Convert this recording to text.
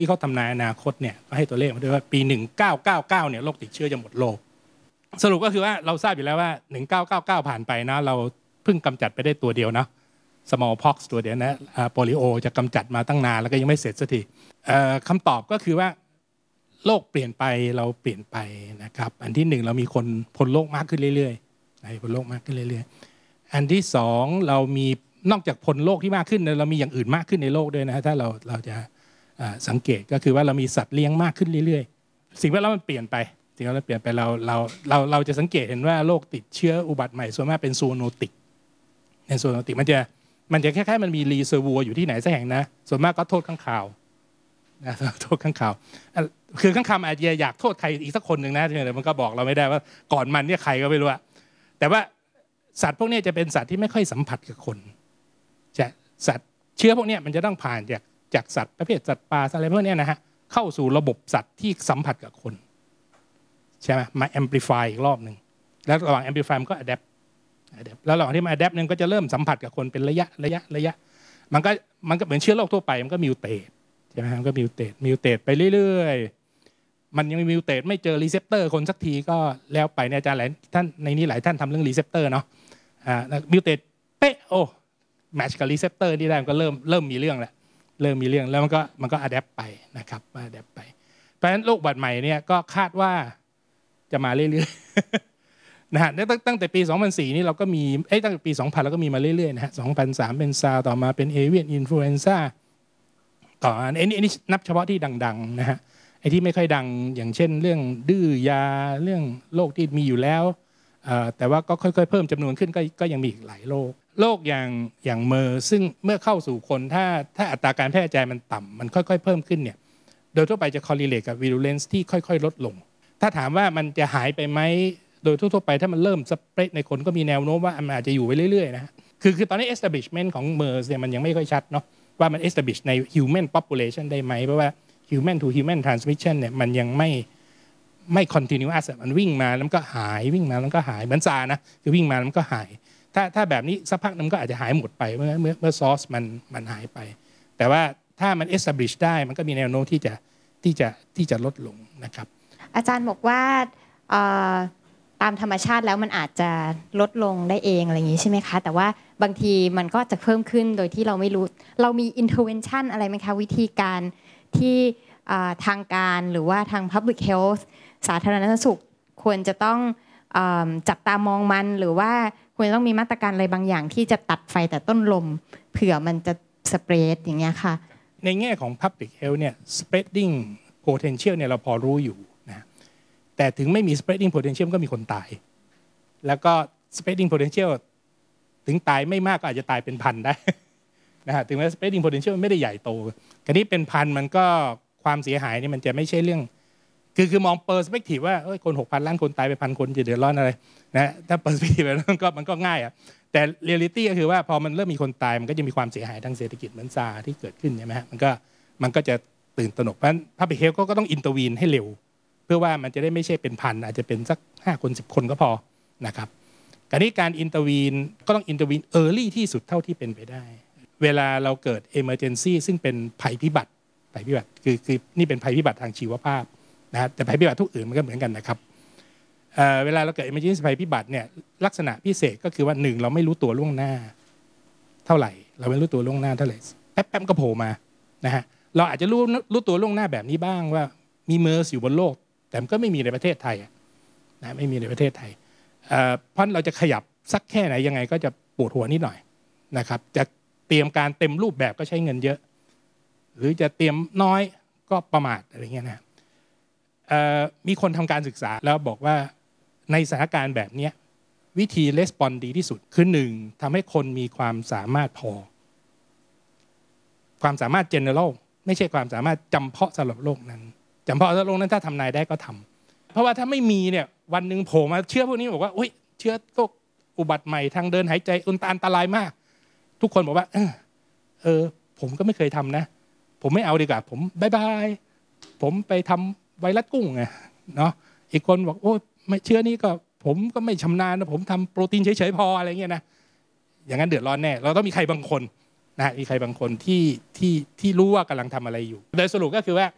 ที่เขาทำนายอนาคตเนี่ยก็ให้ตัวเลขมาด้วยว่าปี1999เนี่ยโรคติดเชื้อจะหมดโลกสรุปก็คือว่าเราทราบอยู่แล้วว่า1999ผ่านไปนะเราเพิ่งกำจัดไปได้ตัวเดียวนะ smallpox ตัวเดียวนะโปลิโอจะกำจัดมาตั้งนานแล้วก็ยังไม่เสร็จสักทีคำตอบก็คือว่าโลกเปลี่ยนไปเราเปลี่ยนไปนะครับอันที่หนึ่งเรามีคนพ้นโลกมากขึ้นเรื่อยๆพ้นโลกมากขึ้นเรื่อยๆอันที่สองเรามีนอกจากพ้นโลกที่มากขึ้นเรามีอย่างอื่นมากขึ้นในโลกด้วยนะถ้าเราจะสังเกตก็คือว่าเรามีสัตว์เลี้ยงมากขึ้นเรื่อยๆสิ่งแวดล้อมมันเปลี่ยนไปสิ่งแวดล้อมเปลี่ยนไปเราจะสังเกตเห็นว่าโรคติดเชื้ออุบัติใหม่ส่วนมากเป็นซูโนติกในซูโนติกมันจะคล้ายๆมันมีรีเซอร์วัวอยู่ที่ไหนสักแห่งนะส่วนมากก็โทษข้างข่าวนะโทษข้างข่าวคือข้างข่าวอาจจะอยากโทษใครอีกสักคนหนึ่งนะแต่มันก็บอกเราไม่ได้ว่าก่อนมันเนี่ยใครก็ไม่รู้แต่ว่าสัตว์พวกนี้จะเป็นสัตว์ที่ไม่ค่อยสัมผัสกับคนสัตว์เชื้อพวกนี้มันจะต้องผ่านจากสัตว์ประเภทสัตว์ป่าอะไรพวกนี้นะฮะเข้าสู่ระบบสัตว์ที่สัมผัสกับคนใช่ไหมมา amplify อีกรอบหนึ่งแล้วระหว่าง amplify มันก็ adapt แล้วระหว่างที่มา adapt นึงก็จะเริ่มสัมผัสกับคนเป็นระยะมันก็เหมือนเชื้อโรคทั่วไปมันก็มิวเตทใช่ไหมมันก็มิวเตทไปเรื่อยๆมันยังมิวเตทไม่เจอรีเซพเตอร์คนสักทีก็แล้วไปเนี่ยอาจารย์หลายท่านในนี้หลายท่านทำเรื่องรีเซพเตอร์เนาะมิวเตทเป๊ะโอ้แมทช์กับรีเซพเตอร์นี่ได้มันก็เริ่มมีเรื่องแล้วแล้วมันก็อะแดปไปนะครับอะแดปไปเพราะฉะนั้นโรคอุบัติใหม่เนี่ยก็คาดว่าจะมาเรื่อยๆนะฮะตั้งแต่ปี2004นี่เราก็มีตั้งแต่ปี2000เราก็มีมาเรื่อยๆนะฮะ2003เป็นซาร์ต่อมาเป็นเอเวียนอินฟลูเอนซ่าต่ออันนี้นับเฉพาะที่ดังๆนะฮะไอ้ที่ไม่ค่อยดังอย่างเช่นเรื่องดื้อยาเรื่องโรคที่มีอยู่แล้วแต่ว่าก็ค่อยๆเพิ่มจำนวนขึ้นก็ยังมีอีกหลายโรคอย่างเมอร์ซึ่งเมื่อเข้าสู่คนถ้าอัตราการแพร่กระจายมันต่ำมันค่อยๆเพิ่มขึ้นเนี่ยโดยทั่วไปจะ correlate กับ virulence ที่ค่อยๆลดลงถ้าถามว่ามันจะหายไปไหมโดยทั่วไปถ้ามันเริ่มสเปรดในคนก็มีแนวโน้มว่ามันอาจจะอยู่ไปเรื่อยๆนะคือตอนนี้ establishment ของ MERS เนี่ยมันยังไม่ค่อยชัดเนาะว่ามัน establish ใน human population ได้ไหมเพราะว่า human to human transmission เนี่ยมันยังไม่ continuous มันวิ่งมาแล้วก็หายวิ่งมาแล้วก็หายเหมือนซานะคือวิ่งมาแล้วก็หายถ้าแบบนี้สักพักนึงก็อาจจะหายหมดไปเมื่อซอสมันหายไปแต่ว่าถ้ามัน establish ได้มันก็มีแนวโน้มที่จะลดลงนะครับอาจารย์บอกว่าตามธรรมชาติแล้วมันอาจจะลดลงได้เองอะไรอย่างนี้ใช่ไหมคะแต่ว่าบางทีมันก็จะเพิ่มขึ้นโดยที่เราไม่รู้เรามี intervention อะไรไหมคะวิธีการที่ทางการหรือว่าทาง public health สาธารณสุขควรจะต้องจับตามองมันหรือว่าควรจะต้องมีมาตรการอะไรบางอย่างที่จะตัดไฟแต่ต้นลมเผื่อมันจะสเปรดอย่างเงี้ยค่ะในแง่ของ public health เนี่ย spreading potential เนี่ยเราพอรู้อยู่นะแต่ถึงไม่มี spreading potential ก็มีคนตายแล้วก็ spreading potential ถึงตายไม่มากก็อาจจะตายเป็นพันได้นะฮะถึงแม้ spreading potential ไม่ได้ใหญ่โตคราวนี้เป็นพันมันก็ความเสียหายนี่มันจะไม่ใช่เรื่องคือมอง perspective ว่าคน 6,000 ล้านคนตายไป1,000 คนจะเดือดร้อนอะไรนะถ้า perspective มันก็ง่ายแต่ reality ก็คือว่าพอมันเริ่มมีคนตายมันก็จะมีความเสียหายทางเศรษฐกิจเหมือนซาที่เกิดขึ้นใช่ไหมฮะมันก็จะตื่นตระหนกเพราะฉะนั้น public health ก็ต้อง intervene ให้เร็วเพื่อว่ามันจะได้ไม่ใช่เป็นพันอาจจะเป็นสัก5 คน10 คนก็พอนะครับการนี้การ intervene ก็ต้อง intervene early ที่สุดเท่าที่เป็นไปได้เวลาเราเกิด emergency ซึ่งเป็นภัยพิบัติคือนี่เป็นภัยพิบัติทางชีวภาพนะแต่ภัยพิบัติทุกอื่นมันก็เหมือนกันนะครับเวลาเราเกิด emergency ภัยพิบัติเนี่ยลักษณะพิเศษก็คือว่า1เราไม่รู้ตัวล่วงหน้าเท่าไหร่เราไม่รู้ตัวล่วงหน้าเท่าไหร่แป๊บก็โผล่มานะฮะเราอาจจะรู้ตัวล่วงหน้าแบบนี้บ้างว่ามีเมอร์สอยู่บนโลกแต่มันก็ไม่มีในประเทศไทยนะไม่มีในประเทศไทยเพราะเราจะขยับสักแค่ไหนยังไงก็จะปวดหัวนิดหน่อยนะครับจะเตรียมการเต็มรูปแบบก็ใช้เงินเยอะหรือจะเตรียมน้อยก็ประมาทอะไรเงี้ยนะมีคนทำการศึกษาแล้วบอกว่าในสถานการณ์แบบนี้วิธีレスปอนดีที่สุดคือ1ทำให้คนมีความสามารถพอความสามารถ general ไม่ใช่ความสามารถจำเพาะสำหรับโลกนั้นจำเพาะสำหรับโลกนั้นถ้าทำนายได้ก็ทำเพราะว่าถ้าไม่มีเนี่ยวันหนึ่งโผล่มาเชื้อพวกนี้บอกว่าเชื้อโรคอุบัติใหม่ทางเดินหายใจอันตรายมากทุกคนบอกว่าผมก็ไม่เคยทำนะผมไม่เอาดีกว่าผมบายบายผมไปทำไวรัสกุ้งไงเนาะอีกคนบอกเชื้อนี้ก็ผมก็ไม่ชำนาญนะผมทำโปรตีนเฉยๆพออะไรเงี้ยนะอย่างนั้นเดือดร้อนแน่เราต้องมีใครบางคนนะมีใครบางคนที่รู้ว่ากำลังทำอะไรอยู่โดยสรุปก็คือว่า